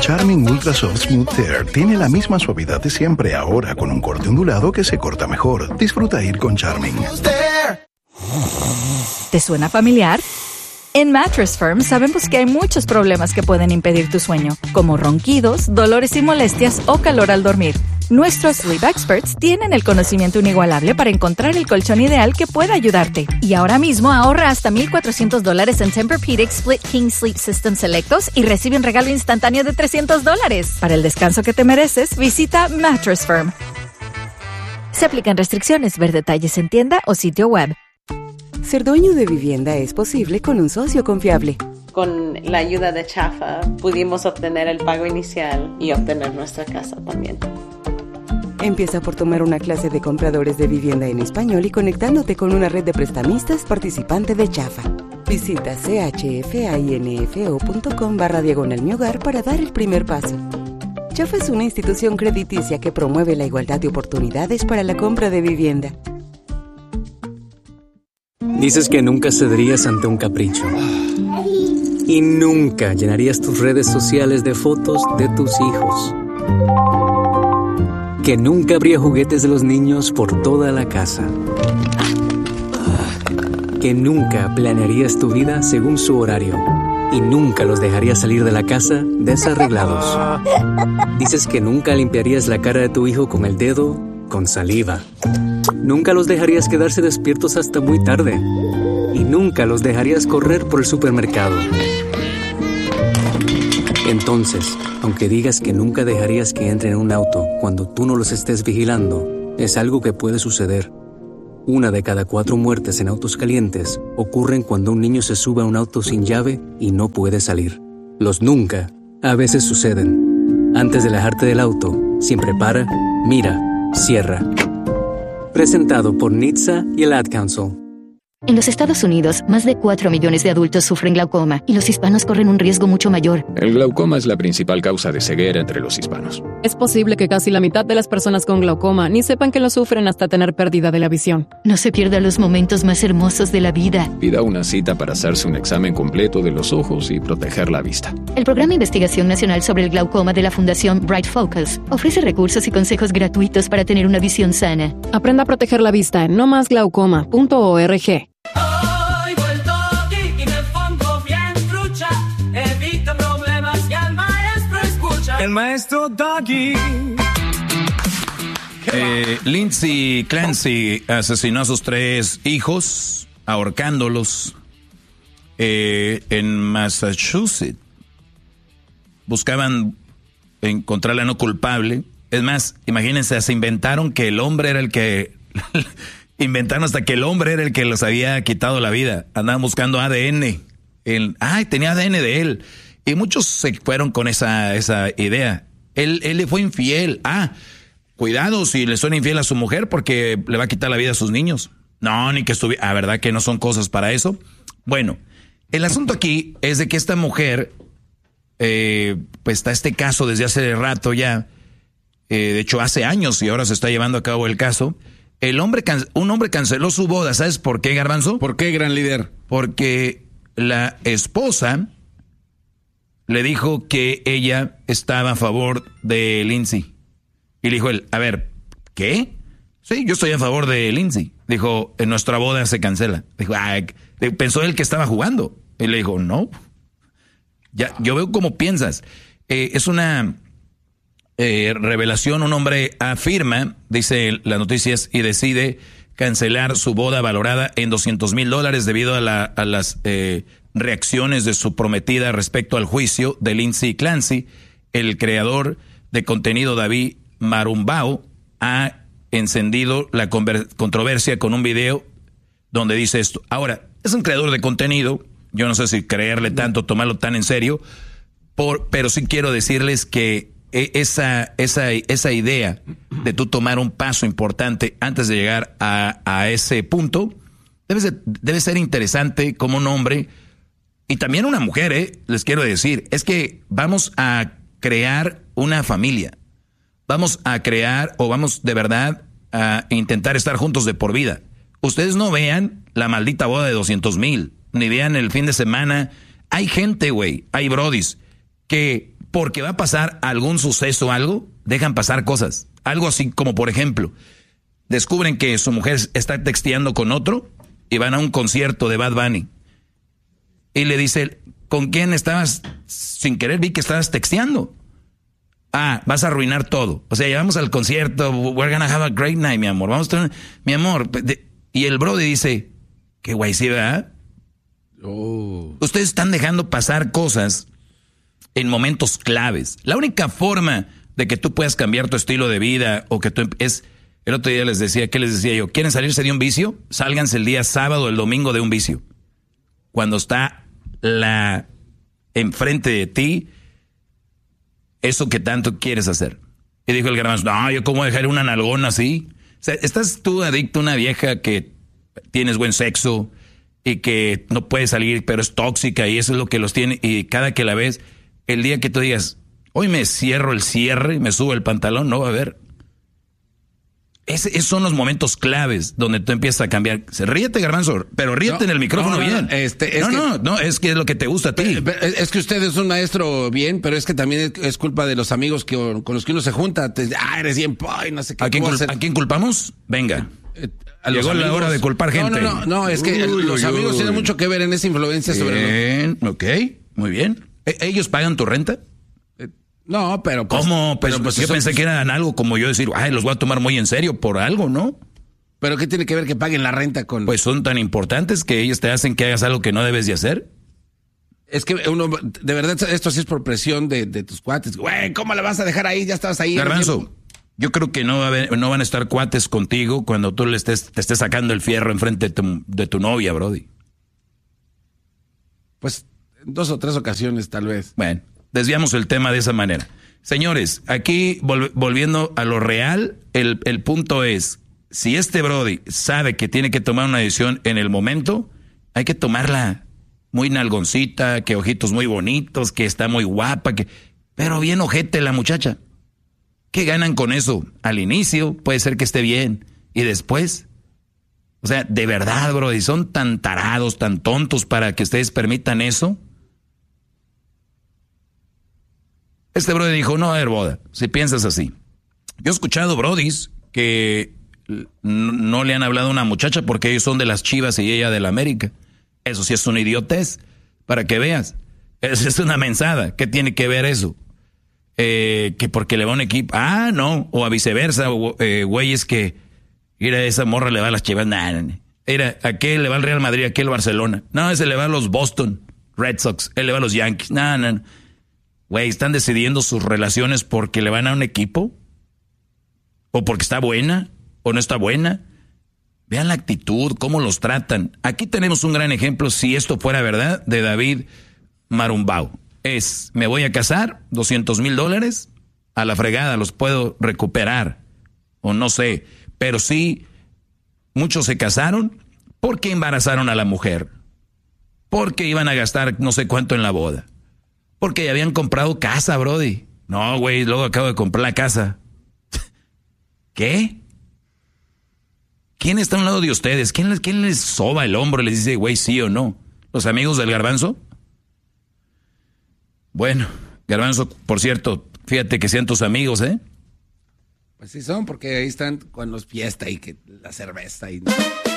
Charming Ultra Soft Smooth Tear tiene la misma suavidad de siempre, ahora con un corte ondulado que se corta mejor. Disfruta ir con Charming. ¿Te suena familiar? En Mattress Firm sabemos que hay muchos problemas que pueden impedir tu sueño, como ronquidos, dolores y molestias o calor al dormir. Nuestros Sleep Experts tienen el conocimiento inigualable para encontrar el colchón ideal que pueda ayudarte. Y ahora mismo ahorra hasta $1,400 en Tempur-Pedic Split King Sleep System selectos y recibe un regalo instantáneo de $300. Para el descanso que te mereces, visita Mattress Firm. Se aplican restricciones. Ver detalles en tienda o sitio web. Ser dueño de vivienda es posible con un socio confiable. Con la ayuda de Chafa pudimos obtener el pago inicial y obtener nuestra casa también. Empieza por tomar una clase de compradores de vivienda en español y conectándote con una red de prestamistas participante de Chafa. Visita chfainfo.com/diagonal-mi-hogar para dar el primer paso. Chafa es una institución crediticia que promueve la igualdad de oportunidades para la compra de vivienda. Dices que nunca cederías ante un capricho. Y nunca llenarías tus redes sociales de fotos de tus hijos. Que nunca habría juguetes de los niños por toda la casa. Que nunca planearías tu vida según su horario. Y nunca los dejarías salir de la casa desarreglados. Dices que nunca limpiarías la cara de tu hijo con el dedo con saliva. Nunca los dejarías quedarse despiertos hasta muy tarde. Y nunca los dejarías correr por el supermercado. Entonces, aunque digas que nunca dejarías que entren en un auto cuando tú no los estés vigilando, es algo que puede suceder. 1 de cada 4 muertes en autos calientes ocurren cuando un niño se sube a un auto sin llave y no puede salir. Los nunca a veces suceden. Antes de alejarte del auto, siempre para, mira, cierra. Presentado por NHTSA y el Ad Council. En los Estados Unidos, más de 4 millones de adultos sufren glaucoma y los hispanos corren un riesgo mucho mayor. El glaucoma es la principal causa de ceguera entre los hispanos. Es posible que casi la mitad de las personas con glaucoma ni sepan que lo sufren hasta tener pérdida de la visión. No se pierdan los momentos más hermosos de la vida. Pida una cita para hacerse un examen completo de los ojos y proteger la vista. El Programa de Investigación Nacional sobre el Glaucoma de la Fundación Bright Focus ofrece recursos y consejos gratuitos para tener una visión sana. Aprenda a proteger la vista en nomasglaucoma.org. El maestro Doggy. Lindsay Clancy asesinó a sus 3 hijos, ahorcándolos en Massachusetts. Buscaban encontrarla no culpable. Es más, imagínense, se inventaron que el hombre era el que... inventaron hasta que el hombre era el que les había quitado la vida. Andaban buscando ADN. Tenía ADN de él. Y muchos se fueron con esa idea. Él le fue infiel. Cuidado si le son infiel a su mujer porque le va a quitar la vida a sus niños. No, ni que estuviera... ¿verdad que no son cosas para eso? Bueno, el asunto aquí es de que esta mujer, pues está este caso desde hace rato ya. De hecho, hace años y ahora se está llevando a cabo el caso. Un hombre canceló su boda. ¿Sabes por qué, Garbanzo? ¿Por qué, gran líder? Porque la esposa le dijo que ella estaba a favor de Lindsay. Y le dijo él, a ver, ¿qué? Sí, yo estoy a favor de Lindsay. Dijo, en nuestra boda se cancela. Dijo, pensó él que estaba jugando. Y le dijo, no. Ya, yo veo cómo piensas. Es una revelación. Un hombre afirma, dice las noticias, y decide cancelar su boda valorada en $200,000 debido a las reacciones de su prometida respecto al juicio de Lindsay Clancy. El creador de contenido David Marumbao ha encendido la controversia con un video donde dice esto. Ahora, es un creador de contenido, yo no sé si creerle tanto, tomarlo tan en serio, pero sí quiero decirles que esa idea de tú tomar un paso importante antes de llegar a ese punto debe ser interesante como un hombre y también una mujer, les quiero decir, es que vamos a crear una familia, vamos a crear o vamos de verdad a intentar estar juntos de por vida. Ustedes no vean la maldita boda de 200,000, ni vean el fin de semana. Hay gente, güey, hay brodis que porque va a pasar algún suceso, algo, dejan pasar cosas. Algo así como, por ejemplo, descubren que su mujer está texteando con otro y van a un concierto de Bad Bunny. Y le dice, ¿con quién estabas? Sin querer vi que estabas texteando. Ah, vas a arruinar todo. O sea, llevamos al concierto, we're gonna have a great night, mi amor. Vamos a tener, mi amor. Y el brody dice, qué guay, sí, ¿verdad? Oh. Ustedes están dejando pasar cosas en momentos claves. La única forma de que tú puedas cambiar tu estilo de vida o que tú es... El otro día les decía, ¿qué les decía yo? ¿Quieren salirse de un vicio? Sálganse el día sábado o el domingo de un vicio. Cuando está enfrente de ti eso que tanto quieres hacer. Y dijo el Garbanzo, no, yo cómo dejar una nalgona así. O sea, estás tú adicto a una vieja que tienes buen sexo y que no puede salir, pero es tóxica y eso es lo que los tiene. Y cada que la ves, el día que tú digas, hoy me cierro el cierre, me subo el pantalón, no va a haber. Esos son los momentos claves donde tú empiezas a cambiar. Ríete, Garbanzo, pero ríete en el micrófono bien. Es que es lo que te gusta a ti. Es que usted es un maestro bien, pero es que también es culpa de los amigos con los que uno se junta. Eres bien, no sé qué. ¿A quién culpamos? Venga. Llegó la hora de culpar gente. No, es que los amigos tienen mucho que ver en esa influencia sobre los... Ok, muy bien. ¿Ellos pagan tu renta? No, pero... Pues, ¿cómo? Pero pues yo pensé que eran algo como yo decir, los voy a tomar muy en serio por algo, ¿no? ¿Pero qué tiene que ver que paguen la renta con...? Pues son tan importantes que ellos te hacen que hagas algo que no debes de hacer. Es que uno, de verdad, esto sí es por presión de tus cuates. Güey, ¿cómo la vas a dejar ahí? Ya estabas ahí. Garbanzo, yo creo que no van a estar cuates contigo cuando tú te estés sacando el fierro enfrente de tu novia, brody. Pues en 2 o 3 ocasiones, tal vez. Bueno. Desviamos el tema de esa manera. Señores, aquí volviendo a lo real, el punto es, si este brody sabe que tiene que tomar una decisión en el momento, hay que tomarla muy nalgoncita, que ojitos muy bonitos, que está muy guapa, pero bien ojete la muchacha. ¿Qué ganan con eso? Al inicio puede ser que esté bien, y después, o sea, de verdad, brody, son tan tarados, tan tontos para que ustedes permitan eso. Este brody dijo, no va a haber boda, si piensas así. Yo he escuchado brodis que no le han hablado a una muchacha porque ellos son de las Chivas y ella de la América. Eso sí es una idiotez, para que veas. Eso es una mensada. ¿Qué tiene que ver eso? Que porque le va a un equipo. Ah, no. O a viceversa, güeyes que... Mira, esa morra le va a las Chivas. Mira, aquel le va al Real Madrid, aquel Barcelona. No, ese le va a los Boston Red Sox. Él le va a los Yankees. No. Güey, ¿están decidiendo sus relaciones porque le van a un equipo? ¿O porque está buena? ¿O no está buena? Vean la actitud, cómo los tratan. Aquí tenemos un gran ejemplo, si esto fuera verdad, de David Marumbao. Me voy a casar, $200,000, a la fregada, los puedo recuperar. O no sé, pero sí, muchos se casaron porque embarazaron a la mujer. Porque iban a gastar no sé cuánto en la boda. Porque ya habían comprado casa, brody. No, güey, luego acabo de comprar la casa. ¿Qué? ¿Quién está a un lado de ustedes? ¿Quién les soba el hombro y les dice, güey, sí o no? ¿Los amigos del Garbanzo? Bueno, Garbanzo, por cierto, fíjate que sean tus amigos, ¿eh? Pues sí son, porque ahí están cuando es fiesta y que la cerveza y...